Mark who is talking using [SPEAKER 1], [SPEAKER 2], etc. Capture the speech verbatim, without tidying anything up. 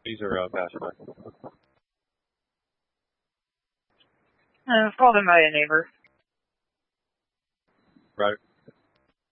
[SPEAKER 1] These are uh, passed by.
[SPEAKER 2] Uh, called in by a neighbor.
[SPEAKER 1] Right.